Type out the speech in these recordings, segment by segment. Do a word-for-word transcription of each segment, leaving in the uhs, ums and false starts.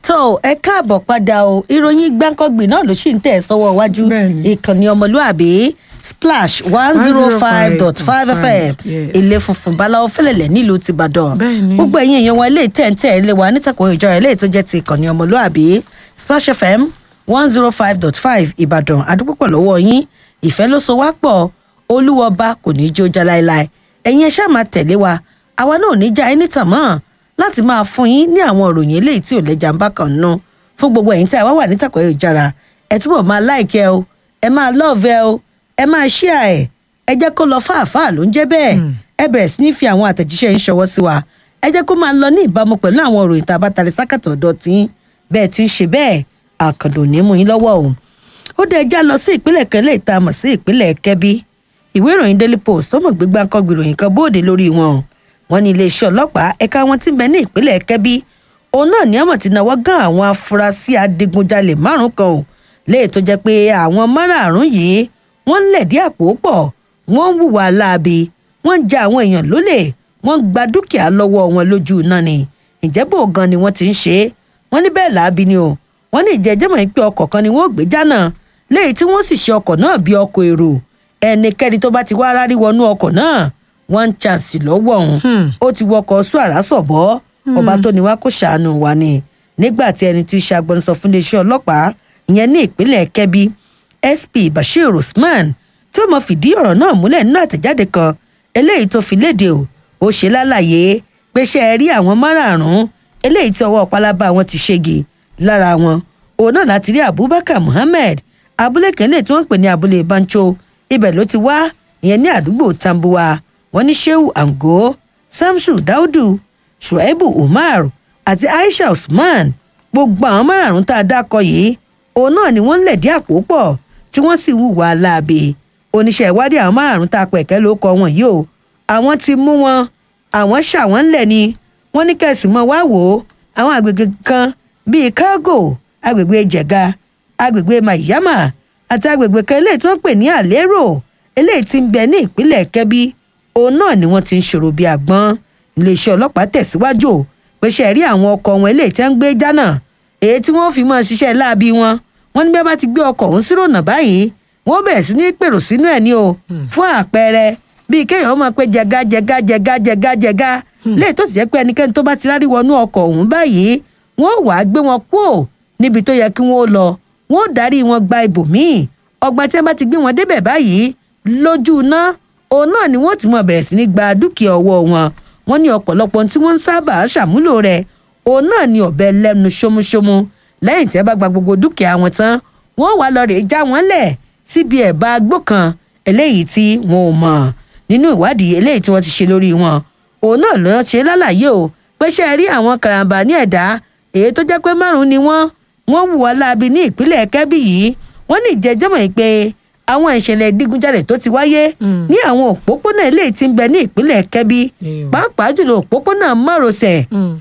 tó ẹ káàbọ̀ padà o ìròyìn gbáǹkọ́gbìn náà ló sì ń tẹ̀ sọ́wọ́ iwájú ìkànnì ọmọlúàbí splash one zero five dot five fm ilé funfun báláwo fẹ́lẹ̀lẹ̀ nílùú tìbàdàn gbogbo ẹ̀yin èèyàn wa ilé ìtẹ̀ǹtẹ̀ ilé wa nítàkùn ìjọra ilé tó jẹ́ ti ìkànnì ọmọlúàbí splash fm one zero five dot five ìbàdàn adúpọ̀pọ̀ lọ́wọ́ yín ìfẹ́ ló so wá pọ̀ olúwọba kò ní í jó já láéláé ẹ̀yin ẹ ṣáà máa tẹ̀lé wa àwa náà ò ní já ẹni tàn mọ́ láti máa fún yín ní àwọn ìròyìn eléyìí tí ò lẹ́jà ń bá kan nù fún gbogbo ẹ̀yin tí a wá wà ní tàkọ̀ ìjára ẹ túbọ̀ máa láìkẹ́ o ẹ máa lọ́ọ̀vẹ́ o ẹ máa ṣíà ẹ̀ ẹ jẹ́ kó lọ fáàfáà ló ń jẹ́ bẹ́ẹ̀ ẹ bẹ̀rẹ̀ sí ní fi àwọn àtẹ̀jíṣẹ́ yín ṣọwọ́ sí wa ẹ jẹ́ kó máa lọ ní ìbámu pẹ̀lú àwọn ìròyìn tá a bá tari sákàtọ̀ ọ̀dọ̀ tí bẹ́ẹ̀ ti ń ṣe bẹ́ẹ̀ àkàndò ní mú yín lọ́wọ́ o ó dẹ̀ já lọ sí ìpínlẹ̀ kan lè ta mọ̀ sí ìpínlẹ̀ Kẹ́bí ìwé ìròyìn Daily Post tó mọ̀ gbégbá ń kọ́gbì ìròyìn kan bóde lórí wọn wọn ní iléeṣẹ́ ọlọ́pàá ẹ̀ka wọn ti ń bẹ ní ìpínlẹ̀ Kẹ́bí òun náà ní àmọ̀ tí náwó gán àwọn afurasí adigunjalè márùn kan ò léè tó jẹ́ pé àwọn márààrún yìí wọ́n ń lẹ̀dí àpò pọ̀ wọ́n ń hùwà láabi wọ́n ń ja àwọn èèyàn lólè wọ́n ń gba dúkìá lọ́wọ́ wọn lójú náà ni ìjẹ́bù gan ni wọ́n ti ń ṣe é wọ́n ní bẹ́ẹ̀ láabi ni o wọ́n ní ìjẹ́jẹ́mọ̀ pé ọkọ̀ kan ni wọ́n gbé jánà léyìí tí wọ́n sì ṣe ọkọ̀ náà bí ọkọ̀ èrò ẹnikẹ́ni tó bá ti wá rárí wọnú ọkọ̀ náà one chance lọ́wọ́ òun ó ti wọkọ̀ sún àrásọ̀bọ́ ọba tó ní wá kó ṣàánú wa ni nígbà tí ẹni tí ṣàgbọnusọ fún iléeṣẹ́ ọlọ́pàá ìyẹn ní ìpínlẹ̀ Kẹ́bí S P Bashir Usman tí ó mọ fìdí ọ̀rọ̀ náà múlẹ̀ nínú àtẹ̀jáde kan eléyìí tó fi léde o ó ṣe lálàyé pé ṣe é rí àwọn márààrún eléyìí tí ọwọ́ pálábá wọn ti ṣégi lára wọn òun náà láti rí Abubakar Muhammed abúlé kẹ́lẹ́ tí wọ́n ń pè ní abúlé Bancho ibẹ̀ ló ti wá ìyẹn ní àdúgbò Tambuwa wọ́n ní Shehu Ango Samsu Daudu Shuaibu Umar àti Aisha Usman gbogbo àwọn márààrún tá a dákọ yìí òun náà ni wọ́n ń lẹ̀dí àpò pọ̀ tí wọ́n sì hùwà láabi oníṣẹ́ ìwádìí àwọn márààrún tá a pẹ̀kẹ́ ló kọ wọn yìí o àwọn ti mú wọn àwọn ṣà wọ́n ńlẹ̀ ni wọ́n ní kẹ̀sì mọ́ wá wò ó àwọn àgbègbè kan bíi Kágò àgbègbè Jẹ̀ga àgbègbè Mayama àti àgbègbè kan eléyìí tí wọ́n pè ní Àlérò eléyìí tí ń bẹ ní ìpínlẹ̀ Kẹ́bí òun náà ni wọ́n ti ń ṣòro bíi àgbọn iléeṣẹ́ ọlọ́pàá tẹ̀síwájú pé ṣe rí àwọn ọkọ̀ wọn eléyìí tí wọ́n ń gbé jánà èyí tí wọ́n fi máa ṣiṣẹ́ láabi wọn wọ́n ní bí wọ́n bá ti gbé ọkọ̀ ọ̀hún sírònà báyìí wọ́n bẹ̀rẹ̀ sí ní pèrò sínú ẹ̀ ní o fún àpẹẹrẹ bíi kéèyàn máa pé jẹga jẹga jẹga jẹga jẹga léyìí tó sì jẹ́ pé ẹnikẹ́ni tó bá ti rárí wọnú ọkọ̀ ọ̀hún báyìí wọ́n wàá gbé wọn kúò níbi tó yẹ kí wọ́n lọ wọ́n darí wọn gba ibòmíì ọgbà tí wọ́n bá ti gbé wọn débẹ̀ báyìí lójú iná òun náà ni wọ́n ti mọ bẹ̀rẹ̀ sí ní gba dúkìá ọwọ́ wọn wọ́n ní ọ̀pọ̀lọpọ̀ tí wọ́n ń sábà ṣàmúlò rẹ̀ òun náà ni ọ̀bẹ lẹ́nu ṣómúṣómú lẹ́yìn tí ẹ bá gba gbogbo dúkìá wọn tán wọ́n wá lọ rèé já wọn lẹ̀ síbi ẹ̀bá agbó kan eléyìí tí wọn ò mọ̀ nínú ìwádìí eléyìí tí wọ́n ti ṣe lórí wọn òun náà ló ṣe lálàyé o pé ṣe rí àwọn karambà ní ẹ̀dá èyí tó jẹ́ pé márùn-ún ni wọ́n wọ́n hùwà láabi ní ìpínlẹ̀ Kẹ́bí yìí wọ́n ní ìjẹ́jọ́mọ̀ yìí pé àwọn ìṣẹ̀lẹ̀ ìdígunjalè tó ti wáyé ní àwọn òpópónà eléyìí tí ń bẹ ní ìpínlẹ̀ Kẹ́bí pàápàá jùlọ òpópónà márosẹ̀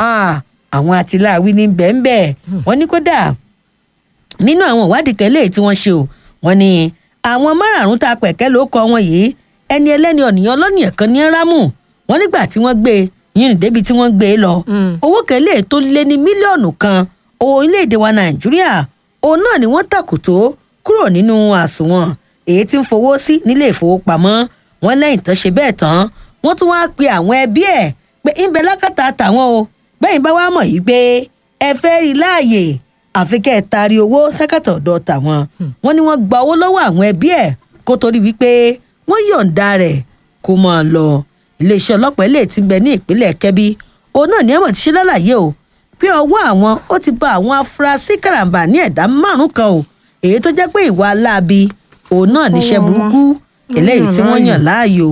àwọn àtìláàwí ní bẹ́ẹ̀nbẹ́ẹ̀ wọ́n ní kódà nínú àwọn ìwádìí kan eléyìí tí wọ́n ṣe o wọ́n ní àwọn márààrún tá a pẹ̀kẹ́ ló kọ wọn yìí ẹni ẹlẹ́ni ọ̀nìyàn ọlọ́nìyàn kan ní rámù wọ́n nígbà tí wọ́n gbé yìnyín débi tí wọ́n gbé lọ owó kẹ́lẹ́ tó lé ní mílíọ̀nù kan owó orílẹ̀-èdè wa Nàìjíríà òun náà ni wọ́n tàkùtò kúrò nínú àsùnwọ̀n èyí tí ń fowó sí nílé ìfowópamọ́ wọn lẹ́yìn tán ṣe bẹ́ẹ̀ tán wọ́n tún wáá pe àwọn ẹbí ẹ̀ pé ń bẹ lákàtà tàwọn o bẹ́ẹ̀ bá wá mọ̀ yìí pé ẹ fẹ́ rí láàyè àfi kẹ́ ẹ taari owó sákàtà ọ̀dọ̀ tàwọn wọ́n ní wọ́n gba owó lọ́wọ́ àwọn ẹbí ẹ̀ kó torí wípé wọ́n yọ̀ǹda rẹ̀ kó máa lọ iléeṣẹ́ ọlọ́pàá ilé tí ń bẹ ní ìpínlẹ̀ Kẹ́bí òun náà ní ẹ̀mọ̀ ti ṣe lálàyé o pé ọwọ́ àwọn ó ti bá àwọn afurasí karambà ní ẹ̀dá márùn kan o èyí tó jẹ́ pé ìwà aláàbí òun náà níṣẹ́ burúkú eléyìí tí wọ́n yàn láàyò.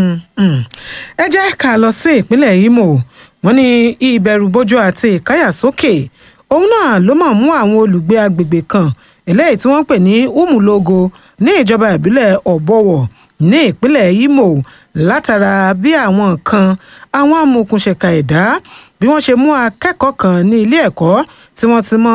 ẹ jẹ́ ká lọ sí ìpínlẹ̀ Imo wọ́n ní ìbẹ̀rùbojo àti ìkáyàsókè òun náà ló mọ̀ mú àwọn olùgbé agbègbè kan eléyìí tí wọ́n pè ní Umulogo ní ìjọba ìbílẹ̀ Ọ̀bọ̀wọ̀ ní ìpínlẹ̀ Imo látara bí àwọn kan àwọn amòòkùnṣèkà ẹ̀dá bí wọ́n ṣe mú akẹ́kọ̀ọ́ kan ní ilé ẹ̀kọ́ tí wọ́n ti mọ